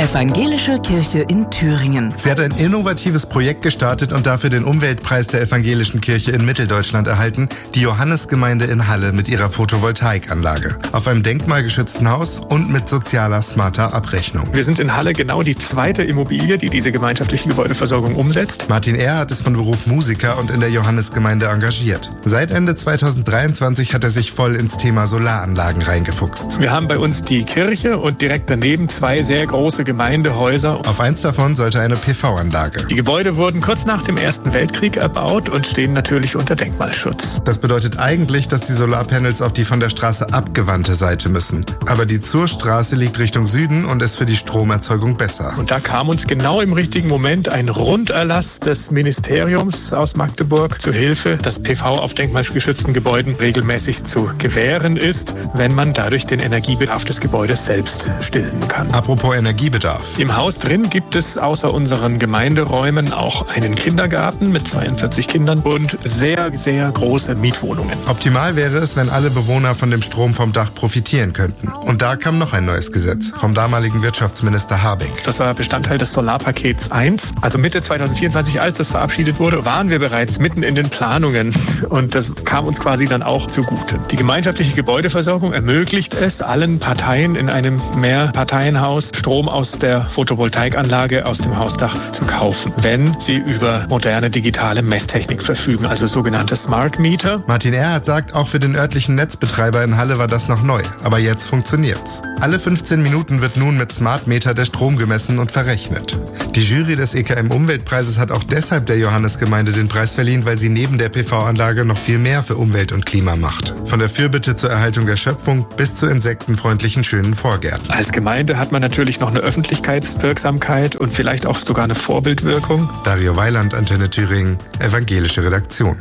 Evangelische Kirche in Thüringen. Sie hat ein innovatives Projekt gestartet und dafür den Umweltpreis der Evangelischen Kirche in Mitteldeutschland erhalten, die Johannesgemeinde in Halle mit ihrer Photovoltaikanlage. Auf einem denkmalgeschützten Haus und mit sozialer, smarter Abrechnung. Wir sind in Halle genau die zweite Immobilie, die diese gemeinschaftliche Gebäudeversorgung umsetzt. Martin Erhardt ist von Beruf Musiker und in der Johannesgemeinde engagiert. Seit Ende 2023 hat er sich voll ins Thema Solaranlagen reingefuchst. Wir haben bei uns die Kirche und direkt daneben zwei sehr große Gemeindehäuser. Auf eins davon sollte eine PV-Anlage. Die Gebäude wurden kurz nach dem Ersten Weltkrieg erbaut und stehen natürlich unter Denkmalschutz. Das bedeutet eigentlich, dass die Solarpanels auf die von der Straße abgewandte Seite müssen. Aber die zur Straße liegt Richtung Süden und ist für die Stromerzeugung besser. Und da kam uns genau im richtigen Moment ein Runderlass des Ministeriums aus Magdeburg zu Hilfe, dass PV auf denkmalgeschützten Gebäuden regelmäßig zu gewähren ist, wenn man dadurch den Energiebedarf des Gebäudes selbst stillen kann. Apropos Energiebedarf. Im Haus drin gibt es außer unseren Gemeinderäumen auch einen Kindergarten mit 42 Kindern und sehr, sehr große Mietwohnungen. Optimal wäre es, wenn alle Bewohner von dem Strom vom Dach profitieren könnten. Und da kam noch ein neues Gesetz vom damaligen Wirtschaftsminister Habeck. Das war Bestandteil des Solarpakets 1. Also Mitte 2024, als das verabschiedet wurde, waren wir bereits mitten in den Planungen. Und das kam uns quasi dann auch zugute. Die gemeinschaftliche Gebäudeversorgung ermöglicht es, allen Parteien in einem Mehrparteienhaus Strom aus der Photovoltaikanlage aus dem Hausdach zu kaufen, wenn sie über moderne digitale Messtechnik verfügen, also sogenannte Smart Meter. Martin Erhardt sagt, auch für den örtlichen Netzbetreiber in Halle war das noch neu, aber jetzt funktioniert's. Alle 15 Minuten wird nun mit Smart Meter der Strom gemessen und verrechnet. Die Jury des EKM-Umweltpreises hat auch deshalb der Johannesgemeinde den Preis verliehen, weil sie neben der PV-Anlage noch viel mehr für Umwelt und Klima macht. Von der Fürbitte zur Erhaltung der Schöpfung bis zu insektenfreundlichen schönen Vorgärten. Als Gemeinde hat man natürlich noch eine Öffentlichkeitswirksamkeit und vielleicht auch sogar eine Vorbildwirkung. Dario Weiland, Antenne Thüringen, Evangelische Redaktion.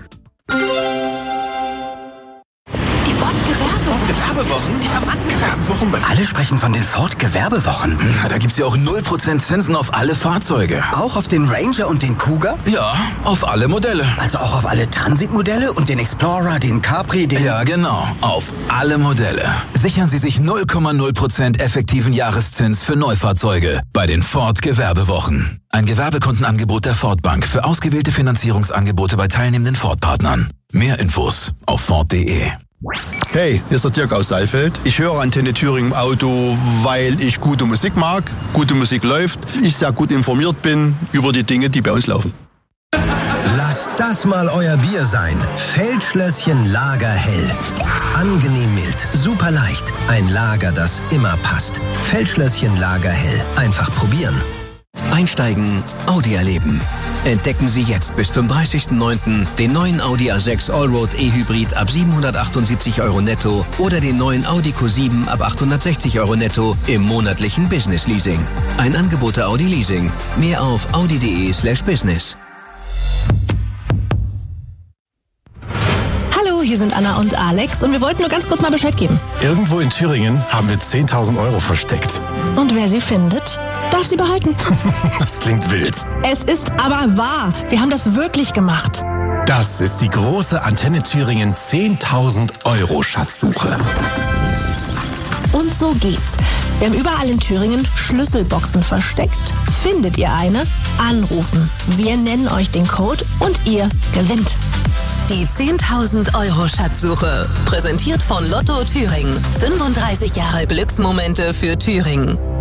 Gewerbewochen? Gewerbewochen? Alle sprechen von den Ford-Gewerbewochen. Da gibt's ja auch 0% Zinsen auf alle Fahrzeuge. Auch auf den Ranger und den Kuga? Ja, auf alle Modelle. Also auch auf alle Transit-Modelle und den Explorer, den Capri, den... Ja, genau. Auf alle Modelle. Sichern Sie sich 0,0% effektiven Jahreszins für Neufahrzeuge bei den Ford-Gewerbewochen. Ein Gewerbekundenangebot der Ford Bank für ausgewählte Finanzierungsangebote bei teilnehmenden Ford-Partnern. Mehr Infos auf Ford.de. Hey, hier ist der Dirk aus Saalfeld. Ich höre Antenne Thüringen im Auto, weil ich gute Musik mag, gute Musik läuft, ich sehr gut informiert bin über die Dinge, die bei uns laufen. Lasst das mal euer Bier sein. Feldschlösschen Lagerhell. Angenehm mild, super leicht. Ein Lager, das immer passt. Feldschlösschen Lagerhell. Einfach probieren. Einsteigen, Audi erleben. Entdecken Sie jetzt bis zum 30.09. den neuen Audi A6 Allroad E-Hybrid ab 778 € netto oder den neuen Audi Q7 ab 860 € netto im monatlichen Business Leasing. Ein Angebot der Audi Leasing. Mehr auf audi.de/business. Hallo, hier sind Anna und Alex und wir wollten nur ganz kurz mal Bescheid geben. Irgendwo in Thüringen haben wir 10.000 € versteckt. Und wer sie findet, darf sie behalten. Das klingt wild. Es ist aber wahr. Wir haben das wirklich gemacht. Das ist die große Antenne Thüringen 10.000 € Schatzsuche. Und so geht's. Wir haben überall in Thüringen Schlüsselboxen versteckt. Findet ihr eine? Anrufen. Wir nennen euch den Code und ihr gewinnt. Die 10.000 € Schatzsuche. Präsentiert von Lotto Thüringen. 35 Jahre Glücksmomente für Thüringen.